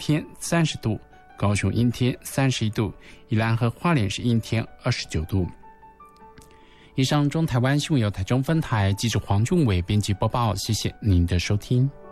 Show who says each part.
Speaker 1: 天30度，高雄阴天31度，宜兰和花莲是阴天29度。以上中台湾新闻由台中分台记者黄俊伟编辑播报，谢谢您的收听。